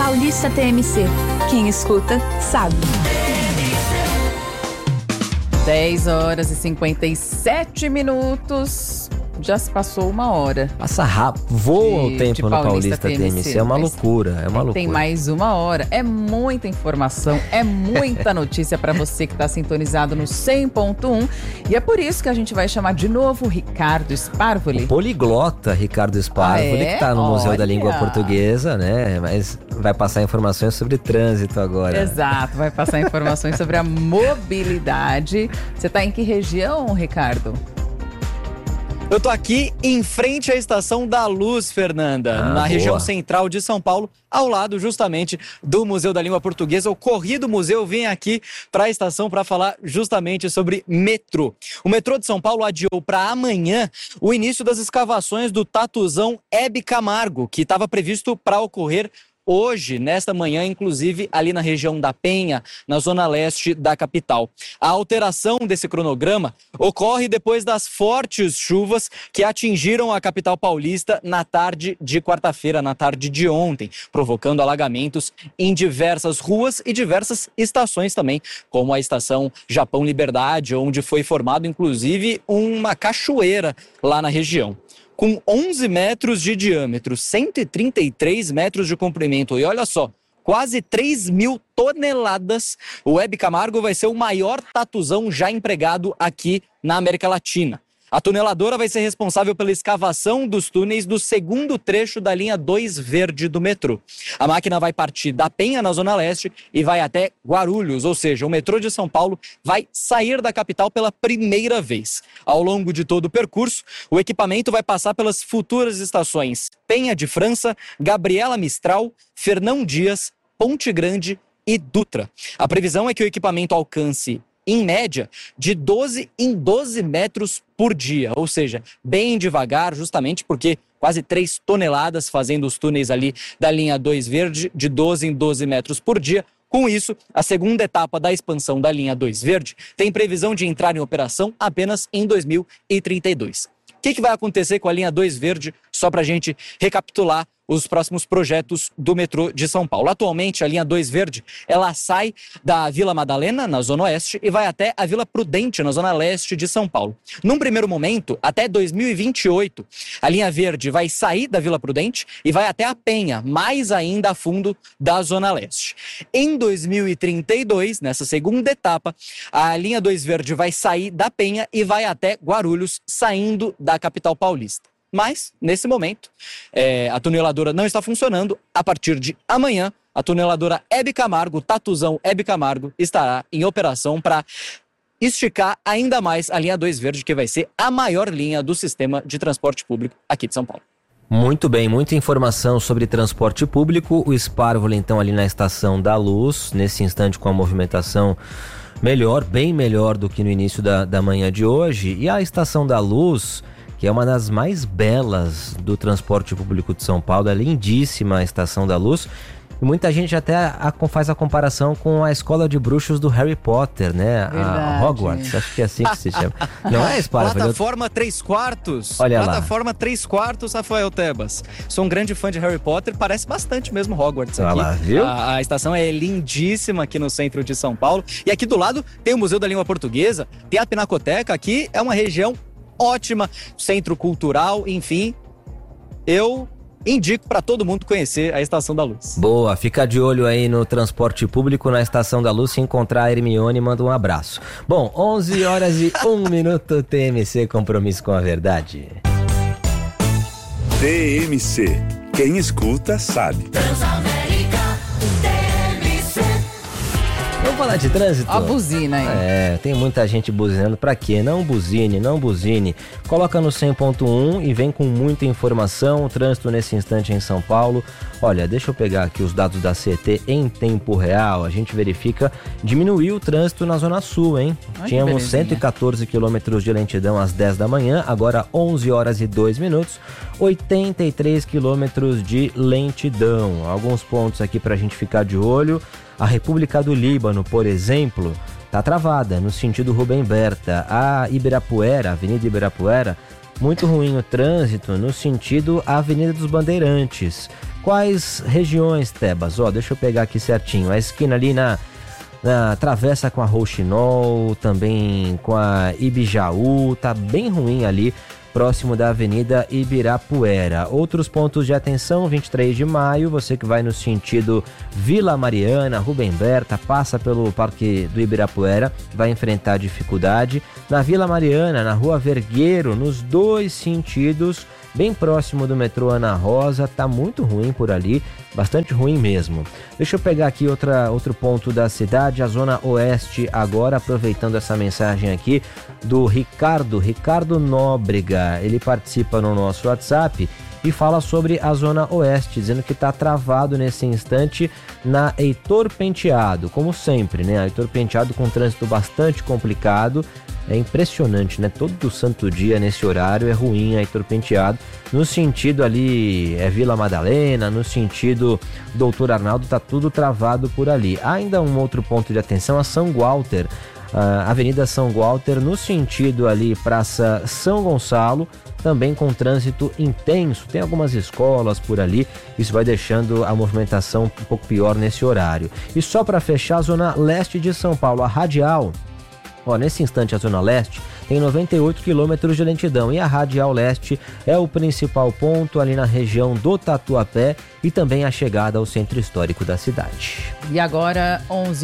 Paulista TMC. Quem escuta, sabe. 10 horas e 57 minutos. Já se passou uma hora. Passa rápido, voa o tempo no Paulista TMC. É uma loucura, é uma loucura. Tem mais uma hora. É muita informação, é muita notícia para você que está sintonizado no 100.1. E é por isso que a gente vai chamar de novo o Ricardo Sparvoli. O poliglota Ricardo Sparvoli, que está no Museu da Língua Portuguesa, né? Mas vai passar informações sobre trânsito agora. Exato, vai passar informações sobre a mobilidade. Você está em que região, Ricardo? Eu tô aqui em frente à Estação da Luz, Fernanda, na região central de São Paulo, ao lado justamente do Museu da Língua Portuguesa. O Corrido Museu vem aqui para a estação para falar justamente sobre metrô. O metrô de São Paulo adiou para amanhã o início das escavações do Tatuzão Hebe Camargo, que estava previsto para ocorrer hoje, nesta manhã, inclusive ali na região da Penha, na zona leste da capital. A alteração desse cronograma ocorre depois das fortes chuvas que atingiram a capital paulista na tarde de quarta-feira, na tarde de ontem, provocando alagamentos em diversas ruas e diversas estações também, como a estação Japão Liberdade, onde foi formado inclusive uma cachoeira lá na região. Com 11 metros de diâmetro, 133 metros de comprimento e olha só, quase 3.000 toneladas, o Hebe Camargo vai ser o maior tatuzão já empregado aqui na América Latina. A tuneladora vai ser responsável pela escavação dos túneis do segundo trecho da linha 2 verde do metrô. A máquina vai partir da Penha, na Zona Leste, e vai até Guarulhos, ou seja, o metrô de São Paulo vai sair da capital pela primeira vez. Ao longo de todo o percurso, o equipamento vai passar pelas futuras estações Penha de França, Gabriela Mistral, Fernão Dias, Ponte Grande e Dutra. A previsão é que o equipamento alcance em média, de 12 em 12 metros por dia, ou seja, bem devagar, justamente porque quase 3 toneladas fazendo os túneis ali da linha 2 verde, de 12 em 12 metros por dia. Com isso, a segunda etapa da expansão da linha 2 verde tem previsão de entrar em operação apenas em 2032. O que vai acontecer com a linha 2 verde? Só para a gente recapitular os próximos projetos do metrô de São Paulo. Atualmente, a linha 2 verde, ela sai da Vila Madalena, na Zona Oeste, e vai até a Vila Prudente, na Zona Leste de São Paulo. Num primeiro momento, até 2028, a linha verde vai sair da Vila Prudente e vai até a Penha, mais ainda a fundo da Zona Leste. Em 2032, nessa segunda etapa, a linha 2 verde vai sair da Penha e vai até Guarulhos, saindo da capital paulista. Mas, nesse momento, a tuneladora não está funcionando. A partir de amanhã, a tuneladora Hebe Camargo, o Tatuzão Hebe Camargo, estará em operação para esticar ainda mais a linha 2 verde, que vai ser a maior linha do sistema de transporte público aqui de São Paulo. Muito bem, muita informação sobre transporte público. O Sparvoli, então, ali na Estação da Luz, nesse instante com a movimentação melhor, bem melhor do que no início da manhã de hoje. E a Estação da Luz, que é uma das mais belas do transporte público de São Paulo, é lindíssima a Estação da Luz. E muita gente até faz a comparação com a escola de bruxos do Harry Potter, né? A Hogwarts, acho que é assim que se chama. Não é, Sparvoli? Plataforma 3/4. Olha lá. Plataforma 3/4, Rafael Tebas. Sou um grande fã de Harry Potter, parece bastante mesmo Hogwarts aqui. Olha lá, viu? A estação é lindíssima aqui no centro de São Paulo. E aqui do lado tem o Museu da Língua Portuguesa, tem a Pinacoteca, aqui é uma região ótima, centro cultural, enfim, eu indico para todo mundo conhecer a Estação da Luz. Boa, fica de olho aí no transporte público na Estação da Luz. Se encontrar a Hermione, manda um abraço. Bom, 11 horas e 1 minuto, TMC, compromisso com a verdade. TMC, quem escuta sabe. Vamos falar de trânsito? A buzina aí. Tem muita gente buzinando. Pra quê? Não buzine, não buzine. Coloca no 100.1 e vem com muita informação. O trânsito nesse instante em São Paulo. Olha, deixa eu pegar aqui os dados da CET em tempo real. A gente verifica, diminuiu o trânsito na Zona Sul, hein? Tínhamos 114 quilômetros de lentidão às 10 da manhã, agora 11 horas e 2 minutos, 83 quilômetros de lentidão. Alguns pontos aqui pra gente ficar de olho. A República do Líbano, por exemplo, está travada no sentido Rubem Berta. A Ibirapuera, Avenida Ibirapuera, muito ruim o trânsito no sentido Avenida dos Bandeirantes. Quais regiões, Tebas? Deixa eu pegar aqui certinho. A esquina ali na travessa com a Rouxinol, também com a Ibijaú, tá bem ruim ali, próximo da Avenida Ibirapuera. Outros pontos de atenção, 23 de maio, você que vai no sentido Vila Mariana, Rubem Berta, passa pelo Parque do Ibirapuera, vai enfrentar dificuldade. Na Vila Mariana, na Rua Vergueiro, nos dois sentidos, bem próximo do metrô Ana Rosa, tá muito ruim por ali, bastante ruim mesmo. Deixa eu pegar aqui outro ponto da cidade, a Zona Oeste agora, aproveitando essa mensagem aqui do Ricardo Nóbrega. Ele participa no nosso WhatsApp e fala sobre a Zona Oeste, dizendo que está travado nesse instante na Heitor Penteado, como sempre, né? A Heitor Penteado com trânsito bastante complicado. É impressionante, né? Todo santo dia nesse horário é ruim a Heitor Penteado. No sentido ali Vila Madalena, no sentido Doutor Arnaldo, tá tudo travado por ali. Ainda um outro ponto de atenção, a São Walter, Avenida São Walter, no sentido ali Praça São Gonçalo, também com trânsito intenso. Tem algumas escolas por ali, isso vai deixando a movimentação um pouco pior nesse horário. E só para fechar, a Zona Leste de São Paulo, a Radial. Nesse instante a Zona Leste tem 98 quilômetros de lentidão e a Radial Leste é o principal ponto ali na região do Tatuapé e também a chegada ao centro histórico da cidade. E agora,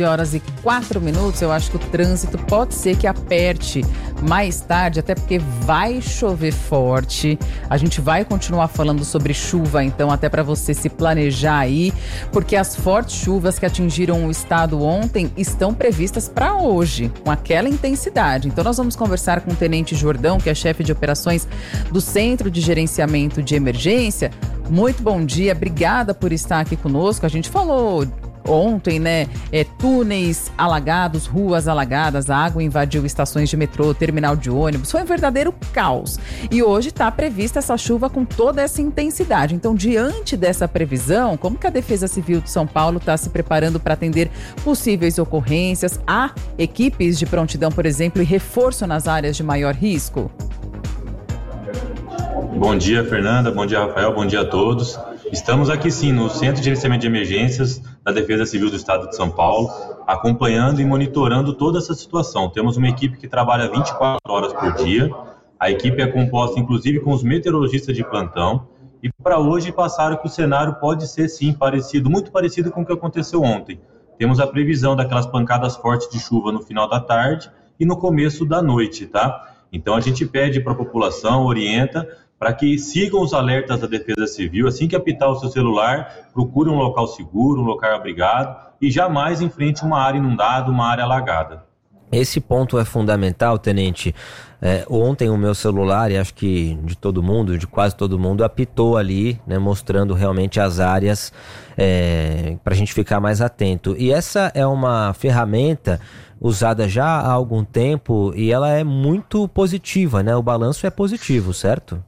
11h04, eu acho que o trânsito pode ser que aperte mais tarde, até porque vai chover forte. A gente vai continuar falando sobre chuva, então, até para você se planejar aí, porque as fortes chuvas que atingiram o estado ontem estão previstas para hoje, com aquela intensidade. Então, nós vamos conversar com o Tenente Jordão, que é chefe de operações do Centro de Gerenciamento de Emergência. Muito bom dia, obrigada por estar aqui conosco. A gente falou ontem, né? Túneis alagados, ruas alagadas, a água invadiu estações de metrô, terminal de ônibus, foi um verdadeiro caos. E hoje está prevista essa chuva com toda essa intensidade. Então, diante dessa previsão, como que a Defesa Civil de São Paulo está se preparando para atender possíveis ocorrências? Há equipes de prontidão, por exemplo, e reforço nas áreas de maior risco? Bom dia, Fernanda. Bom dia, Rafael. Bom dia a todos. Estamos aqui sim no Centro de Gerenciamento de Emergências da Defesa Civil do Estado de São Paulo, acompanhando e monitorando toda essa situação. Temos uma equipe que trabalha 24 horas por dia. A equipe é composta inclusive com os meteorologistas de plantão. E para hoje passaram que o cenário pode ser sim muito parecido com o que aconteceu ontem. Temos a previsão daquelas pancadas fortes de chuva no final da tarde e no começo da noite, tá? Então a gente pede para a população, orienta, para que sigam os alertas da Defesa Civil. Assim que apitar o seu celular, procure um local seguro, um local abrigado e jamais enfrente uma área inundada, uma área alagada. Esse ponto é fundamental, Tenente. Ontem o meu celular, e acho que de todo mundo, de quase todo mundo, apitou ali, né, mostrando realmente as áreas para a gente ficar mais atento. E essa é uma ferramenta usada já há algum tempo e ela é muito positiva, né? O balanço é positivo, certo?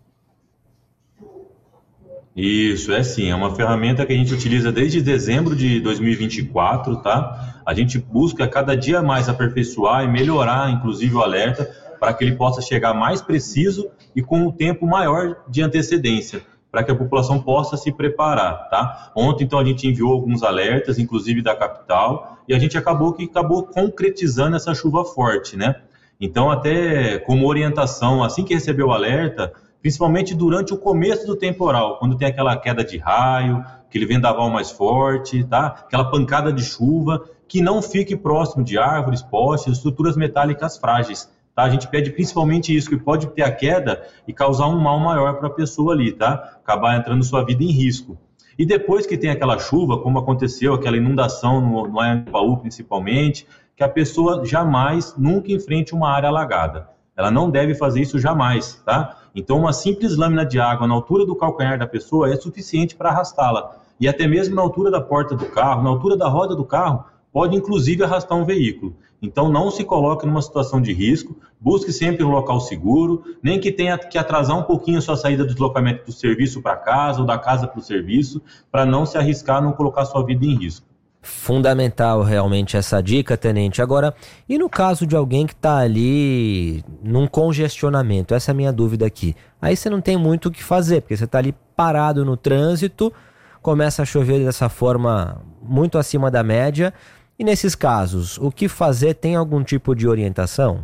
Isso, é uma ferramenta que a gente utiliza desde dezembro de 2024, tá? A gente busca cada dia mais aperfeiçoar e melhorar, inclusive, o alerta, para que ele possa chegar mais preciso e com um tempo maior de antecedência, para que a população possa se preparar, tá? Ontem, então, a gente enviou alguns alertas, inclusive da capital, e a gente acabou concretizando essa chuva forte, né? Então, até como orientação, assim que recebeu o alerta, principalmente durante o começo do temporal, quando tem aquela queda de raio, aquele vendaval mais forte, tá? Aquela pancada de chuva, que não fique próximo de árvores, postes, estruturas metálicas frágeis, tá? A gente pede principalmente isso, que pode ter a queda e causar um mal maior para a pessoa ali, tá? Acabar entrando sua vida em risco. E depois que tem aquela chuva, como aconteceu, aquela inundação no Anhangabaú principalmente, que a pessoa jamais, nunca enfrente uma área alagada. Ela não deve fazer isso jamais, tá? Então, uma simples lâmina de água na altura do calcanhar da pessoa é suficiente para arrastá-la. E até mesmo na altura da porta do carro, na altura da roda do carro, pode inclusive arrastar um veículo. Então, não se coloque numa situação de risco, busque sempre um local seguro, nem que tenha que atrasar um pouquinho a sua saída do deslocamento do serviço para casa ou da casa para o serviço, para não se arriscar, não colocar sua vida em risco. Fundamental realmente essa dica, Tenente. Agora, e no caso de alguém que está ali num congestionamento? Essa é a minha dúvida aqui. Aí você não tem muito o que fazer, porque você está ali parado no trânsito. começa a chover dessa forma muito acima da média. E nesses casos, o que fazer? Tem algum tipo de orientação?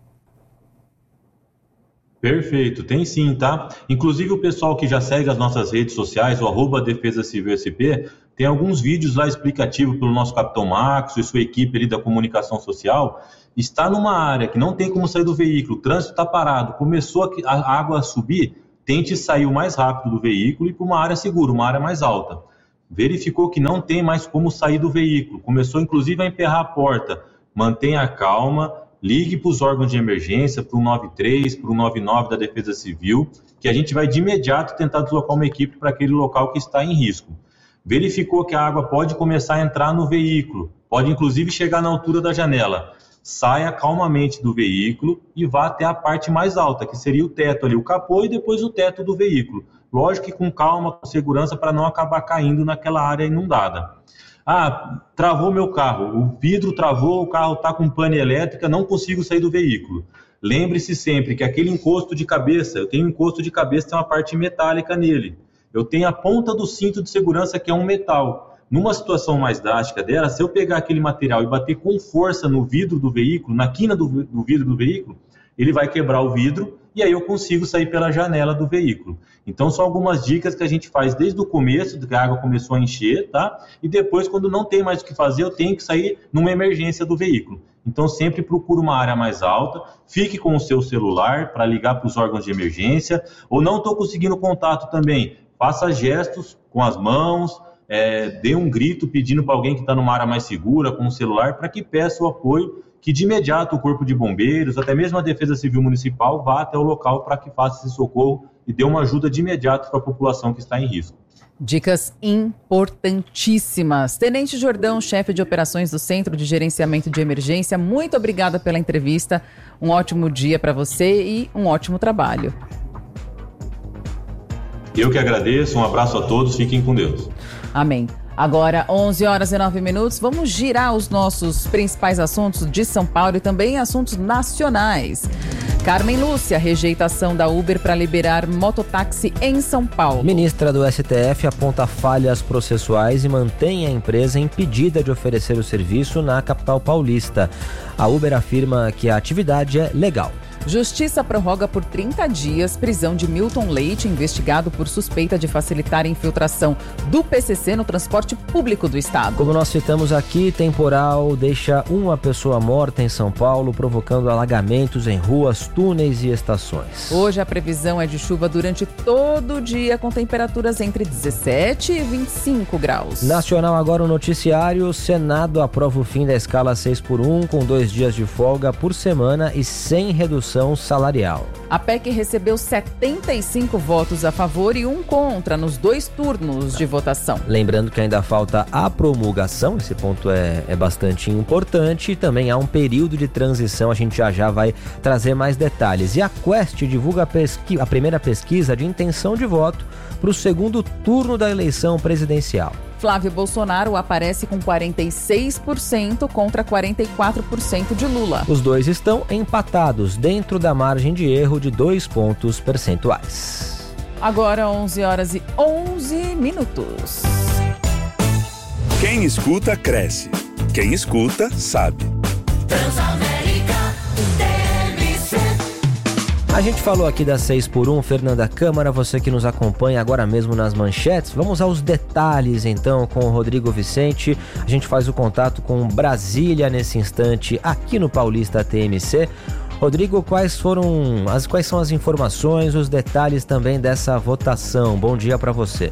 Perfeito, tem sim, tá? Inclusive o pessoal que já segue as nossas redes sociais, o @DefesaCivilSP, tem alguns vídeos lá explicativos pelo nosso Capitão Max e sua equipe ali da comunicação social. Está numa área que não tem como sair do veículo, o trânsito está parado, começou a água a subir, tente sair o mais rápido do veículo e ir para uma área segura, uma área mais alta. Verificou que não tem mais como sair do veículo, começou inclusive a emperrar a porta, mantenha calma, ligue para os órgãos de emergência, para o 93, para o 99 da Defesa Civil, que a gente vai de imediato tentar deslocar uma equipe para aquele local que está em risco. Verificou que a água pode começar a entrar no veículo, pode inclusive chegar na altura da janela. Saia calmamente do veículo e vá até a parte mais alta, que seria o teto ali, o capô e depois o teto do veículo. Lógico que com calma, com segurança, para não acabar caindo naquela área inundada. Travou meu carro, o vidro travou, o carro está com pane elétrica, não consigo sair do veículo. Lembre-se sempre que aquele encosto de cabeça, eu tenho um encosto de cabeça, tem uma parte metálica nele. Eu tenho a ponta do cinto de segurança, que é um metal. Numa situação mais drástica dela, se eu pegar aquele material e bater com força no vidro do veículo, na quina do vidro do veículo, ele vai quebrar o vidro e aí eu consigo sair pela janela do veículo. Então são algumas dicas que a gente faz desde o começo, que a água começou a encher, tá? E depois, quando não tem mais o que fazer, eu tenho que sair numa emergência do veículo. Então sempre procure uma área mais alta, fique com o seu celular para ligar para os órgãos de emergência, ou não estou conseguindo contato também, faça gestos com as mãos, dê um grito pedindo para alguém que está numa área mais segura com o celular para que peça o apoio, que de imediato o Corpo de Bombeiros, até mesmo a Defesa Civil Municipal, vá até o local para que faça esse socorro e dê uma ajuda de imediato para a população que está em risco. Dicas importantíssimas. Tenente Jordão, chefe de operações do Centro de Gerenciamento de Emergência, muito obrigada pela entrevista. Um ótimo dia para você e um ótimo trabalho. Eu que agradeço, um abraço a todos, fiquem com Deus. Amém. Agora, 11h09, vamos girar os nossos principais assuntos de São Paulo e também assuntos nacionais. Carmen Lúcia, rejeitação da Uber para liberar mototáxi em São Paulo. Ministra do STF aponta falhas processuais e mantém a empresa impedida de oferecer o serviço na capital paulista. A Uber afirma que a atividade é legal. Justiça prorroga por 30 dias prisão de Milton Leite, investigado por suspeita de facilitar a infiltração do PCC no transporte público do estado. Como nós citamos aqui, temporal deixa uma pessoa morta em São Paulo, provocando alagamentos em ruas, túneis e estações. Hoje a previsão é de chuva durante todo o dia, com temperaturas entre 17 e 25 graus. Nacional agora o noticiário. O Senado aprova o fim da escala 6x1, com 2 dias de folga por semana e sem redução salarial. A PEC recebeu 75 votos a favor e 1 contra nos 2 turnos de votação. Lembrando que ainda falta a promulgação, esse ponto é bastante importante, e também há um período de transição, a gente já vai trazer mais detalhes. E a Quest divulga a primeira pesquisa de intenção de voto para o segundo turno da eleição presidencial. Flávio Bolsonaro aparece com 46% contra 44% de Lula. Os dois estão empatados dentro da margem de erro de 2 pontos percentuais. Agora 11h11. Quem escuta, cresce. Quem escuta, sabe. A gente falou aqui da 6x1, Fernanda Câmara, você que nos acompanha agora mesmo nas manchetes. Vamos aos detalhes então com o Rodrigo Vicente. A gente faz o contato com Brasília nesse instante aqui no Paulista TMC. Rodrigo, quais são as informações, os detalhes também dessa votação? Bom dia para você.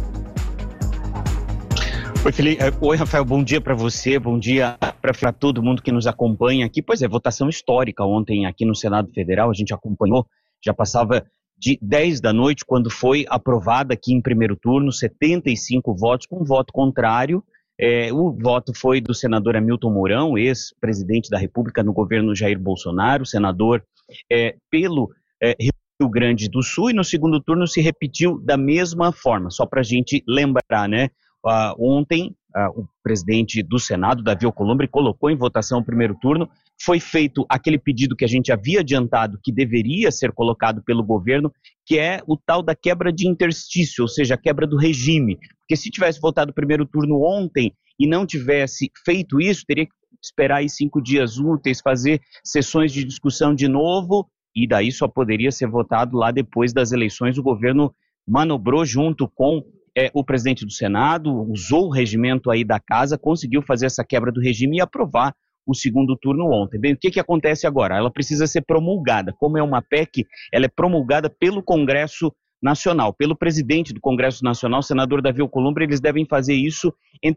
Oi, Rafael, bom dia para você, bom dia para todo mundo que nos acompanha aqui. Pois é, votação histórica ontem aqui no Senado Federal, a gente acompanhou, já passava de 10 da noite quando foi aprovada aqui em primeiro turno, 75 votos com voto contrário. O voto foi do senador Hamilton Mourão, ex-presidente da República no governo Jair Bolsonaro, senador pelo Rio Grande do Sul, e no segundo turno se repetiu da mesma forma, só para a gente lembrar, né? Ontem o presidente do Senado, Davi Alcolumbre, colocou em votação o primeiro turno. Foi feito aquele pedido que a gente havia adiantado, que deveria ser colocado pelo governo, que é o tal da quebra de interstício, ou seja, a quebra do regime. Porque se tivesse votado o primeiro turno ontem e não tivesse feito isso, teria que esperar aí 5 dias úteis, fazer sessões de discussão de novo, e daí só poderia ser votado lá depois das eleições. O governo manobrou junto com o presidente do Senado, usou o regimento aí da casa, conseguiu fazer essa quebra do regime e aprovar o segundo turno ontem. Bem, o que acontece agora? Ela precisa ser promulgada. Como é uma PEC, ela é promulgada pelo Congresso Nacional, pelo presidente do Congresso Nacional, senador Davi Alcolumbre. Eles devem fazer isso entre